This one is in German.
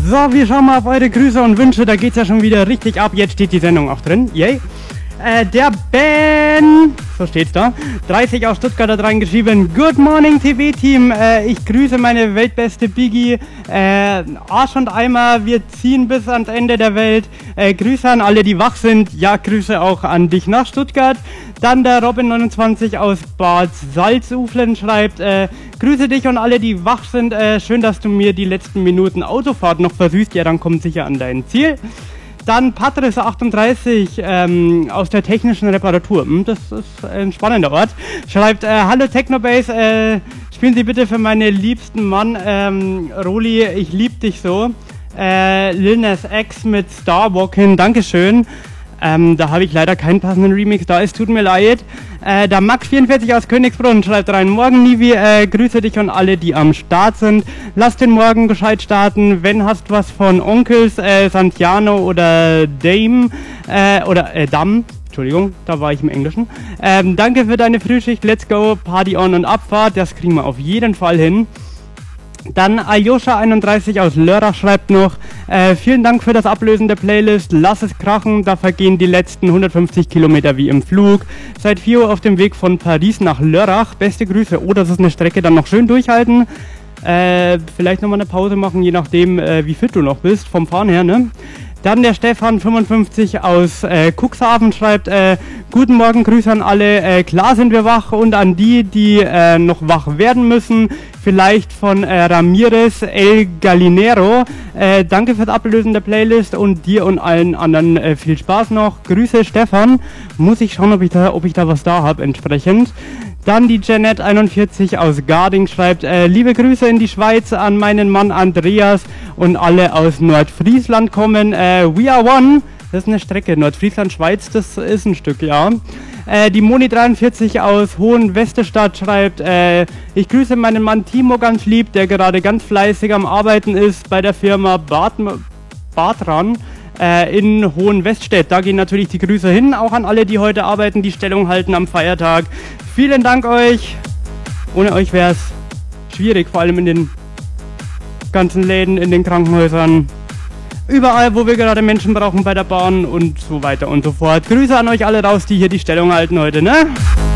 So, wir schauen mal auf eure Grüße und Wünsche. Da geht's ja schon wieder richtig ab. Jetzt steht die Sendung auch drin. Yay. Der Ben, so steht's da, 30 aus Stuttgart hat reingeschrieben: Good morning TV-Team, ich grüße meine weltbeste Biggie, Arsch und Eimer, wir ziehen bis ans Ende der Welt, Grüße an alle, die wach sind, ja, Grüße auch an dich nach Stuttgart. Dann der Robin29 aus Bad Salzuflen schreibt: Grüße dich und alle, die wach sind, schön, dass du mir die letzten Minuten Autofahrt noch versüßt, ja, dann komm sicher an dein Ziel. Dann Patris38 aus der technischen Reparatur. Das ist ein spannender Ort. Schreibt: Hallo Technobase, spielen Sie bitte für meine liebsten Mann, Roli, ich lieb dich so. Lil Nas X mit Starwalking, Dankeschön. Da habe ich leider keinen passenden Remix da, es tut mir leid. Der Max44 aus Königsbrunn schreibt rein: Morgen Nivi, grüße dich und alle, die am Start sind. Lass den Morgen gescheit starten. Wenn hast was von Onkels, Santiano oder Dame, Dam, Entschuldigung, da war ich im Englischen. Danke für deine Frühschicht, let's go, Party on und Abfahrt, das kriegen wir auf jeden Fall hin. Dann Ayosha31 aus Lörrach schreibt noch: Vielen Dank für das Ablösen der Playlist, lass es krachen, da vergehen die letzten 150 Kilometer wie im Flug. Seit 4 Uhr auf dem Weg von Paris nach Lörrach, beste Grüße. Oh, das ist eine Strecke, dann noch schön durchhalten. Vielleicht nochmal eine Pause machen, je nachdem wie fit du noch bist, vom Fahren her, ne? Dann der Stefan55 aus Cuxhaven schreibt: Guten Morgen, Grüße an alle, klar sind wir wach, und an die, die noch wach werden müssen, vielleicht von Ramirez El Galinero. Danke fürs Ablösen der Playlist und dir und allen anderen viel Spaß noch. Grüße Stefan, muss ich schauen, ob ich da was da habe entsprechend. Dann die Janet41 aus Garding schreibt: Liebe Grüße in die Schweiz an meinen Mann Andreas und alle aus Nordfriesland kommen. We are one. Das ist eine Strecke. Nordfriesland-Schweiz, das ist ein Stück, ja. Die Moni43 aus Hohenwestestadt schreibt: Ich grüße meinen Mann Timo ganz lieb, der gerade ganz fleißig am Arbeiten ist bei der Firma Bartran in Hohenweststedt. Da gehen natürlich die Grüße hin, auch an alle, die heute arbeiten, die Stellung halten am Feiertag. Vielen Dank euch. Ohne euch wäre es schwierig, vor allem in den ganzen Läden, in den Krankenhäusern, überall, wo wir gerade Menschen brauchen, bei der Bahn und so weiter und so fort. Grüße an euch alle raus, die hier die Stellung halten heute, ne?